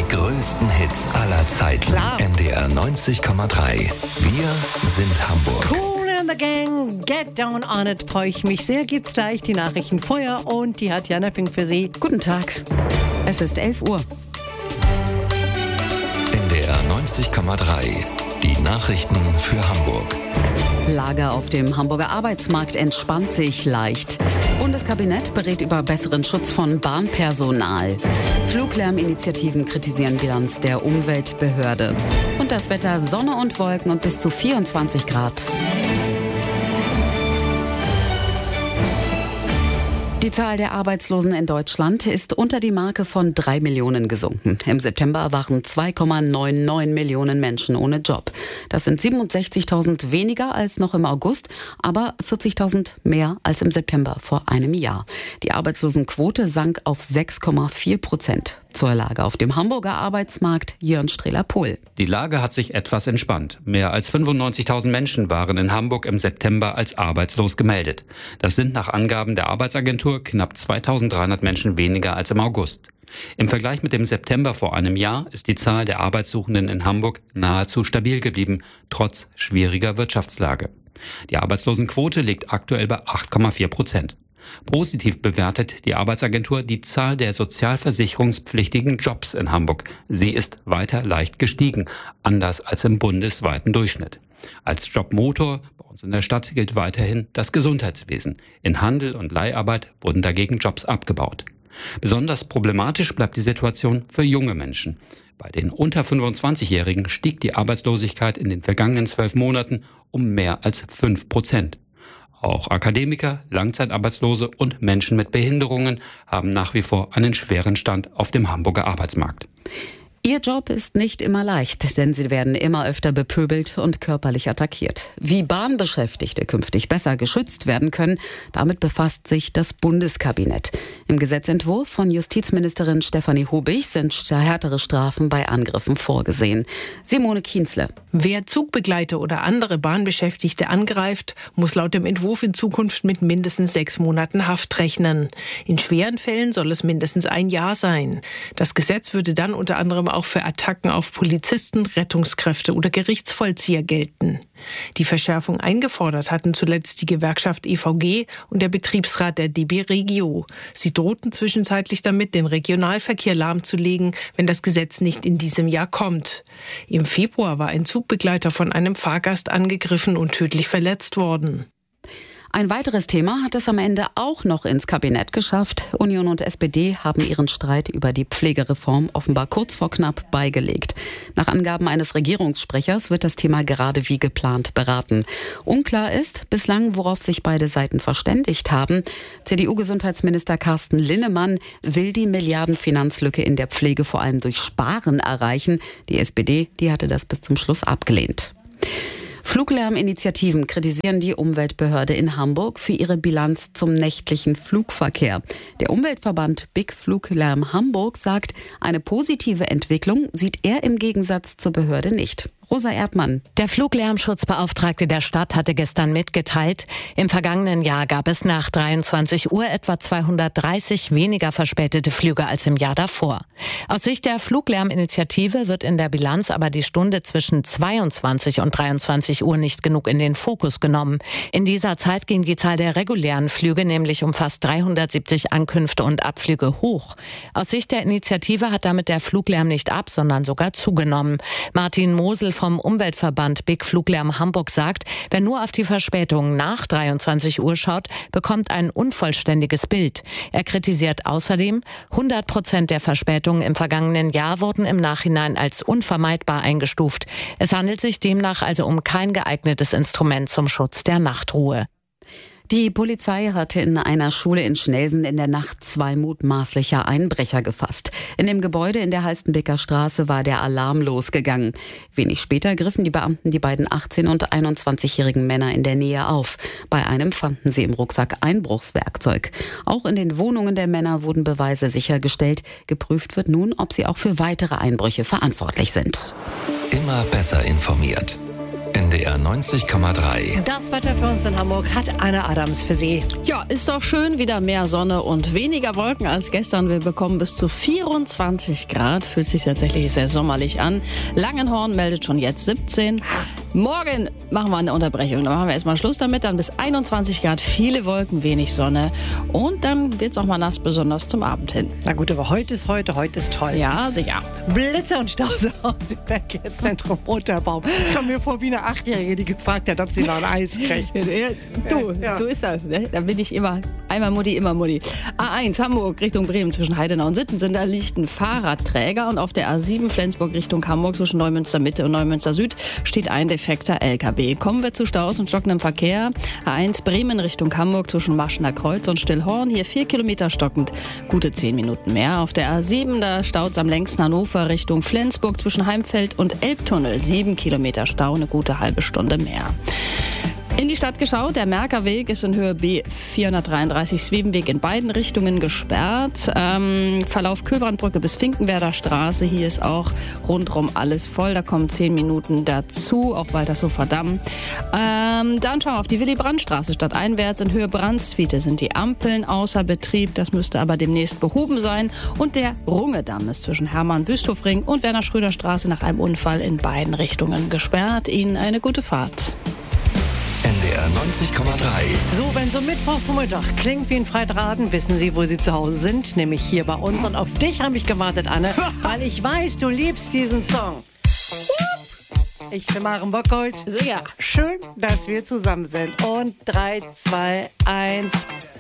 größten Hits aller Zeiten. Klar. NDR 90,3. Wir sind Hamburg. Cool and the Gang, Get Down on It. Freue ich mich sehr. Gibt's gleich die Nachrichten vorher und die hat Jana Fink für Sie. Guten Tag. Es ist 11 Uhr. NDR 90,3. Die Nachrichten für Hamburg. Lage auf dem Hamburger Arbeitsmarkt entspannt sich leicht. Bundeskabinett berät über besseren Schutz von Bahnpersonal. Fluglärminitiativen kritisieren Bilanz der Umweltbehörde. Und das Wetter: Sonne und Wolken und bis zu 24 Grad. Die Zahl der Arbeitslosen in Deutschland ist unter die Marke von 3 Millionen gesunken. Im September waren 2,99 Millionen Menschen ohne Job. Das sind 67.000 weniger als noch im August, aber 40.000 mehr als im September vor einem Jahr. Die Arbeitslosenquote sank auf 6,4%. Zur Lage auf dem Hamburger Arbeitsmarkt, Jörn Strehler-Pohl. Die Lage hat sich etwas entspannt. Mehr als 95.000 Menschen waren in Hamburg im September als arbeitslos gemeldet. Das sind nach Angaben der Arbeitsagentur knapp 2.300 Menschen weniger als im August. Im Vergleich mit dem September vor einem Jahr ist die Zahl der Arbeitssuchenden in Hamburg nahezu stabil geblieben, trotz schwieriger Wirtschaftslage. Die Arbeitslosenquote liegt aktuell bei 8,4%. Positiv bewertet die Arbeitsagentur die Zahl der sozialversicherungspflichtigen Jobs in Hamburg. Sie ist weiter leicht gestiegen, anders als im bundesweiten Durchschnitt. Als Jobmotor bei uns in der Stadt gilt weiterhin das Gesundheitswesen. In Handel und Leiharbeit wurden dagegen Jobs abgebaut. Besonders problematisch bleibt die Situation für junge Menschen. Bei den unter 25-Jährigen stieg die Arbeitslosigkeit in den vergangenen 12 Monaten um mehr als 5%. Auch Akademiker, Langzeitarbeitslose und Menschen mit Behinderungen haben nach wie vor einen schweren Stand auf dem Hamburger Arbeitsmarkt. Ihr Job ist nicht immer leicht, denn sie werden immer öfter bepöbelt und körperlich attackiert. Wie Bahnbeschäftigte künftig besser geschützt werden können, damit befasst sich das Bundeskabinett. Im Gesetzentwurf von Justizministerin Stefanie Hubig sind härtere Strafen bei Angriffen vorgesehen. Simone Kienzle. Wer Zugbegleiter oder andere Bahnbeschäftigte angreift, muss laut dem Entwurf in Zukunft mit mindestens 6 Monaten Haft rechnen. In schweren Fällen soll es mindestens 1 Jahr sein. Das Gesetz würde dann unter anderem auch für Attacken auf Polizisten, Rettungskräfte oder Gerichtsvollzieher gelten. Die Verschärfung eingefordert hatten zuletzt die Gewerkschaft EVG und der Betriebsrat der DB Regio. Sie drohten zwischenzeitlich damit, den Regionalverkehr lahmzulegen, wenn das Gesetz nicht in diesem Jahr kommt. Im Februar war ein Zugbegleiter von einem Fahrgast angegriffen und tödlich verletzt worden. Ein weiteres Thema hat es am Ende auch noch ins Kabinett geschafft. Union und SPD haben ihren Streit über die Pflegereform offenbar kurz vor knapp beigelegt. Nach Angaben eines Regierungssprechers wird das Thema gerade wie geplant beraten. Unklar ist bislang, worauf sich beide Seiten verständigt haben. CDU-Gesundheitsminister Carsten Linnemann will die Milliardenfinanzlücke in der Pflege vor allem durch Sparen erreichen. Die SPD, die hatte das bis zum Schluss abgelehnt. Fluglärminitiativen kritisieren die Umweltbehörde in Hamburg für ihre Bilanz zum nächtlichen Flugverkehr. Der Umweltverband Big Fluglärm Hamburg sagt, eine positive Entwicklung sieht er im Gegensatz zur Behörde nicht. Rosa Erdmann. Der Fluglärmschutzbeauftragte der Stadt hatte gestern mitgeteilt, im vergangenen Jahr gab es nach 23 Uhr etwa 230 weniger verspätete Flüge als im Jahr davor. Aus Sicht der Fluglärminitiative wird in der Bilanz aber die Stunde zwischen 22 und 23 Uhr nicht genug in den Fokus genommen. In dieser Zeit ging die Zahl der regulären Flüge nämlich um fast 370 Ankünfte und Abflüge hoch. Aus Sicht der Initiative hat damit der Fluglärm nicht ab, sondern sogar zugenommen. Martin Mosel vom Umweltverband Big Fluglärm Hamburg sagt, wer nur auf die Verspätungen nach 23 Uhr schaut, bekommt ein unvollständiges Bild. Er kritisiert außerdem, 100% der Verspätungen im vergangenen Jahr wurden im Nachhinein als unvermeidbar eingestuft. Es handelt sich demnach also um kein geeignetes Instrument zum Schutz der Nachtruhe. Die Polizei hatte in einer Schule in Schnelsen in der Nacht 2 mutmaßliche Einbrecher gefasst. In dem Gebäude in der Halstenbecker Straße war der Alarm losgegangen. Wenig später griffen die Beamten die beiden 18- und 21-jährigen Männer in der Nähe auf. Bei einem fanden sie im Rucksack Einbruchswerkzeug. Auch in den Wohnungen der Männer wurden Beweise sichergestellt. Geprüft wird nun, ob sie auch für weitere Einbrüche verantwortlich sind. Immer besser informiert. NDR 90,3. Das Wetter für uns in Hamburg hat Anna Adams für Sie. Ja, ist doch schön, wieder mehr Sonne und weniger Wolken als gestern. Wir bekommen bis zu 24 Grad, fühlt sich tatsächlich sehr sommerlich an. Langenhorn meldet schon jetzt 17. Morgen machen wir eine Unterbrechung, dann machen wir erstmal Schluss damit. Dann bis 21 Grad, viele Wolken, wenig Sonne. Und dann wird es auch mal nass, besonders zum Abend hin. Na gut, aber heute ist toll. Ja, sicher. Blitze und Stause aus dem Verkehrszentrum Unterbaum. Ich komme mir vor wie eine 8-Jährige, die gefragt hat, ob sie noch ein Eis kriegt. So ist das. Ne? Da bin ich immer Mutti, immer Mutti. A1 Hamburg Richtung Bremen zwischen Heidenau und Sittensen, da liegt ein Fahrradträger. Und auf der A7 Flensburg Richtung Hamburg zwischen Neumünster Mitte und Neumünster Süd steht ein defekter LKW. Kommen wir zu Staus und stockendem Verkehr. A1 Bremen Richtung Hamburg zwischen Maschener Kreuz und Stillhorn. Hier 4 Kilometer stockend, gute 10 Minuten mehr. Auf der A7, da staut es am längsten Hannover Richtung Flensburg zwischen Heimfeld und Elbtunnel. 7 Kilometer Stau, eine gute halbe Stunde mehr. In die Stadt geschaut, der Merkerweg ist in Höhe B433 Swebenweg in beiden Richtungen gesperrt. Verlauf Köbrandbrücke bis Finkenwerder Straße, hier ist auch rundrum alles voll, da kommen 10 Minuten dazu, auch Waltershofer Damm. Dann schauen wir auf die Willy-Brandt-Straße stadteinwärts in Höhe Brandstwiete sind die Ampeln außer Betrieb, das müsste aber demnächst behoben sein. Und der Rungedamm ist zwischen Hermann-Wüsthofring und Werner-Schröder-Straße nach einem Unfall in beiden Richtungen gesperrt. Ihnen eine gute Fahrt. NDR 90,3. So, wenn so Mittwochvormittag klingt wie ein Freitagabend, wissen Sie, wo Sie zu Hause sind, nämlich hier bei uns. Und auf dich habe ich gewartet, Anne, weil ich weiß, du liebst diesen Song. Ich bin Maren Bockholt. Sicher. Schön, dass wir zusammen sind. Und 3, 2, 1...